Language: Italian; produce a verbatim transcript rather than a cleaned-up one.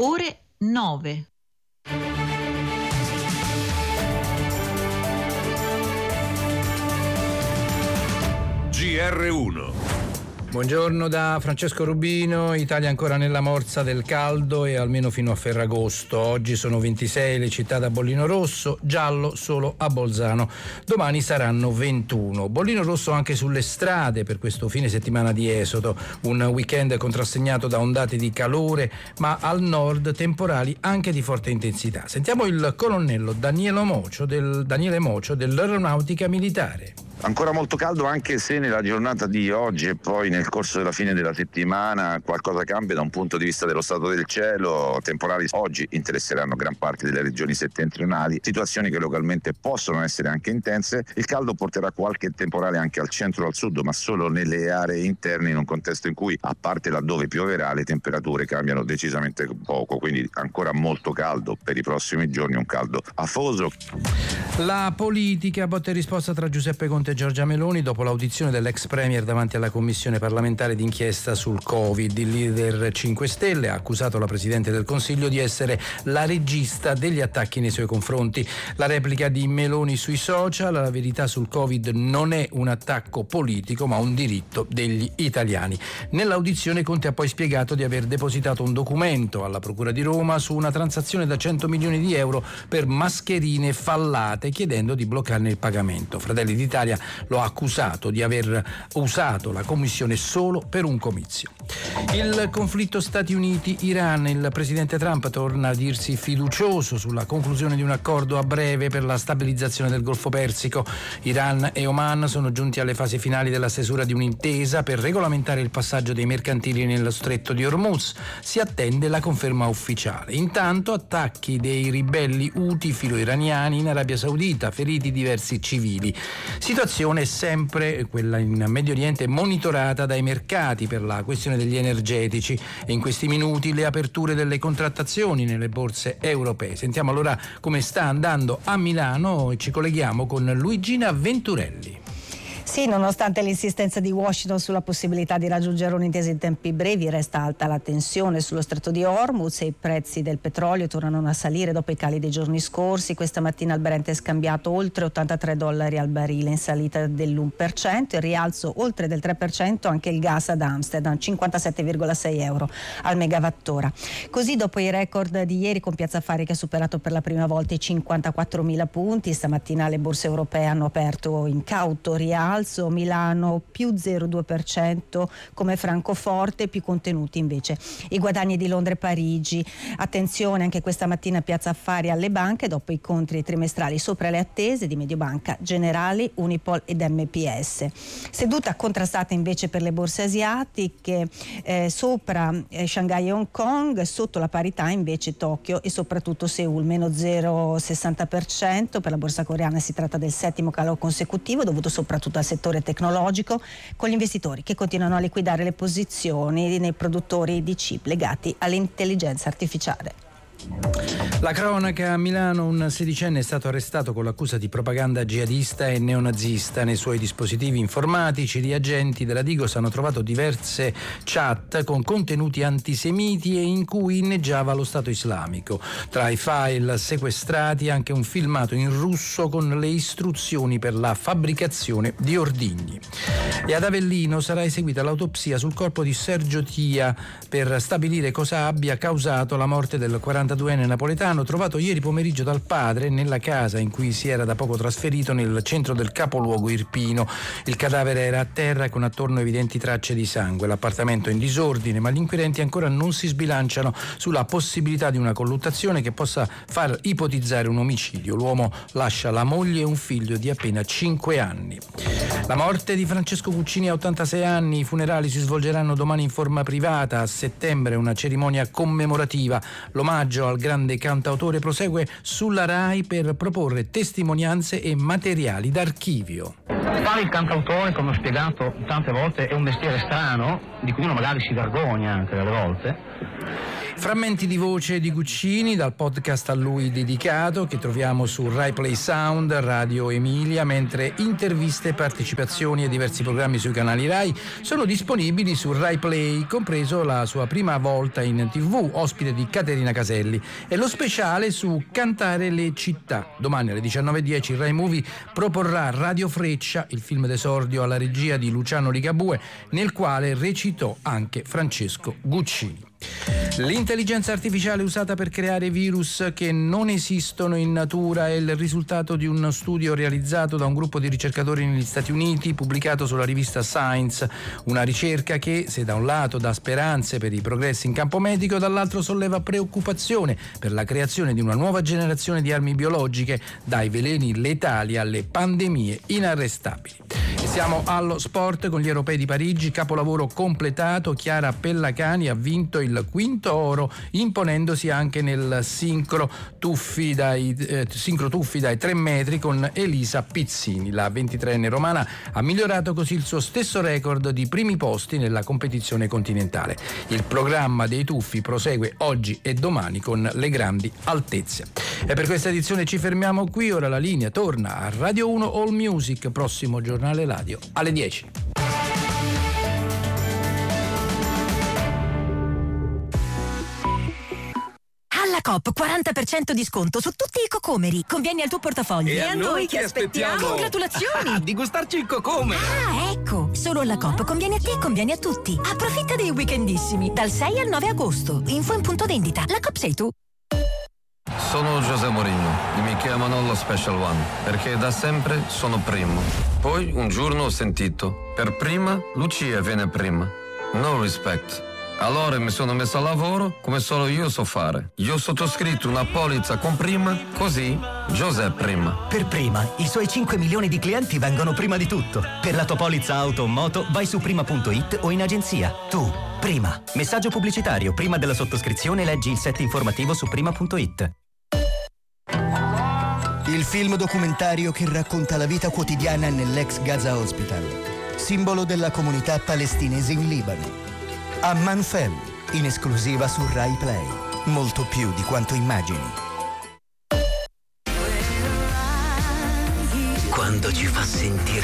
ore nove. G R uno. Buongiorno da Francesco Rubino. Italia ancora nella morsa del caldo e almeno fino a Ferragosto. Oggi sono ventisei le città da bollino rosso, giallo solo a Bolzano. Domani saranno ventuno. Bollino rosso anche sulle strade per questo fine settimana di esodo. Un weekend contrassegnato da ondate di calore, ma al nord temporali anche di forte intensità. Sentiamo il colonnello Daniele Mocio del, Daniele Mocio dell'Aeronautica Militare. Ancora molto caldo, anche se nella giornata di oggi e poi nel corso della fine della settimana qualcosa cambia da un punto di vista dello stato del cielo. Temporali oggi interesseranno gran parte delle regioni settentrionali, situazioni che localmente possono essere anche intense. Il caldo porterà qualche temporale anche al centro e al sud, ma solo nelle aree interne, in un contesto in cui, a parte laddove pioverà, le temperature cambiano decisamente poco, quindi ancora molto caldo per i prossimi giorni, un caldo afoso. La politica, botta e risposta tra Giuseppe Conte e Giorgia Meloni dopo l'audizione dell'ex premier davanti alla commissione parlamentare d'inchiesta sul Covid. Il leader cinque Stelle ha accusato la Presidente del Consiglio di essere la regista degli attacchi nei suoi confronti. La replica di Meloni sui social: la verità sul Covid non è un attacco politico ma un diritto degli italiani. Nell'audizione Conte ha poi spiegato di aver depositato un documento alla Procura di Roma su una transazione da cento milioni di euro per mascherine fallate, chiedendo di bloccarne il pagamento. Fratelli d'Italia lo ha accusato di aver usato la commissione solo per un comizio. Il conflitto Stati Uniti-Iran. Il presidente Trump torna a dirsi fiducioso sulla conclusione di un accordo a breve per la stabilizzazione del Golfo Persico. Iran e Oman sono giunti alle fasi finali della stesura di un'intesa per regolamentare il passaggio dei mercantili nello stretto di Hormuz. Si attende la conferma ufficiale. Intanto attacchi dei ribelli Houthi filo-iraniani in Arabia Saudita, feriti diversi civili. Situazione sempre quella in Medio Oriente monitorata dai mercati per la questione degli energetici, e in questi minuti le aperture delle contrattazioni nelle borse europee. Sentiamo allora come sta andando a Milano e ci colleghiamo con Luigina Venturelli. Sì, nonostante l'insistenza di Washington sulla possibilità di raggiungere un'intesa in tempi brevi, resta alta la tensione sullo stretto di Hormuz e i prezzi del petrolio tornano a salire dopo i cali dei giorni scorsi. Questa mattina il Brent è scambiato oltre ottantatré dollari al barile, in salita dell'uno per cento, e rialzo oltre del tre per cento anche il gas ad Amsterdam, cinquantasette virgola sei euro al megawattora. Così dopo i record di ieri, con Piazza Affari che ha superato per la prima volta i cinquantaquattromila punti, stamattina le borse europee hanno aperto in cauto rialzo. Milano più zero virgola due per cento come Francoforte, più contenuti invece i guadagni di Londra e Parigi. Attenzione anche questa mattina Piazza Affari alle banche dopo i conti trimestrali sopra le attese di Mediobanca, Generali, Unipol ed M P S. Seduta contrastata invece per le borse asiatiche, eh, sopra eh, Shanghai e Hong Kong, sotto la parità invece Tokyo e soprattutto Seoul, meno zero virgola sessanta per cento. Per la borsa coreana si tratta del settimo calo consecutivo, dovuto soprattutto al settore tecnologico, con gli investitori che continuano a liquidare le posizioni nei produttori di chip legati all'intelligenza artificiale. La cronaca: a Milano un sedicenne è stato arrestato con l'accusa di propaganda jihadista e neonazista. Nei suoi dispositivi informatici gli agenti della Digos hanno trovato diverse chat con contenuti antisemiti e in cui inneggiava lo Stato islamico. Tra i file sequestrati anche un filmato in russo con le istruzioni per la fabbricazione di ordigni. E ad Avellino sarà eseguita l'autopsia sul corpo di Sergio Tia per stabilire cosa abbia causato la morte del quarantaduenne napoletano, trovato ieri pomeriggio dal padre nella casa in cui si era da poco trasferito nel centro del capoluogo irpino. Il cadavere era a terra con attorno evidenti tracce di sangue. L'appartamento è in disordine, ma gli inquirenti ancora non si sbilanciano sulla possibilità di una colluttazione che possa far ipotizzare un omicidio. L'uomo lascia la moglie e un figlio di appena cinque anni. La morte di Francesco Guccini a ottantasei anni. I funerali si svolgeranno domani in forma privata. A settembre una cerimonia commemorativa. L'omaggio al grande cantautore prosegue sulla Rai per proporre testimonianze e materiali d'archivio. Fare il cantautore, come ho spiegato tante volte, è un mestiere strano, di cui uno magari si vergogna anche delle volte. Frammenti di voce di Guccini dal podcast a lui dedicato che troviamo su Rai Play Sound, Radio Emilia, mentre interviste e partecipazioni a diversi programmi sui canali Rai sono disponibili su Rai Play, compreso la sua prima volta in tivù, ospite di Caterina Caselli, e lo speciale su Cantare le città. Domani alle diciannove e dieci Rai Movie proporrà Radio Freccia, il film d'esordio alla regia di Luciano Ligabue, nel quale recitò anche Francesco Guccini. L'intelligenza artificiale usata per creare virus che non esistono in natura è il risultato di uno studio realizzato da un gruppo di ricercatori negli Stati Uniti, pubblicato sulla rivista Science, una ricerca che, se da un lato dà speranze per i progressi in campo medico, dall'altro solleva preoccupazione per la creazione di una nuova generazione di armi biologiche, dai veleni letali alle pandemie inarrestabili. E siamo allo sport con gli europei di Parigi, capolavoro completato. Chiara Pellacani ha vinto il quinto oro, imponendosi anche nel sincro tuffi dai, eh, sincro tuffi dai tre metri con Elisa Pizzini. La ventitreenne romana ha migliorato così il suo stesso record di primi posti nella competizione continentale. Il programma dei tuffi prosegue oggi e domani con le grandi altezze. E per questa edizione ci fermiamo qui. Ora la linea torna a Radio uno All Music, prossimo giornale radio alle dieci. Alla Coop quaranta per cento di sconto su tutti i cocomeri. Convieni al tuo portafoglio. E, e a noi che aspettiamo? aspettiamo? Congratulazioni! Di gustarci il cocome! Ah, ecco! Solo alla Coop conviene a te e conviene a tutti. Approfitta dei weekendissimi dal sei al nove agosto. Info in punto vendita. La Coop sei tu. Sono José Mourinho e mi chiamano lo Special One perché da sempre sono primo. Poi un giorno ho sentito: per prima Lucia viene prima. No respect. Allora mi sono messo a lavoro come solo io so fare. Io ho sottoscritto una polizza con prima, così José prima. Per prima, i suoi cinque milioni di clienti vengono prima di tutto. Per la tua polizza auto o moto vai su prima punto it o in agenzia. Tu, prima. Messaggio pubblicitario. Prima della sottoscrizione leggi il set informativo su prima punto it. Il film documentario che racconta la vita quotidiana nell'ex Gaza Hospital, simbolo della comunità palestinese in Libano. Amman Fell, in esclusiva su Rai Play. Molto più di quanto immagini. Quando ci fa sentire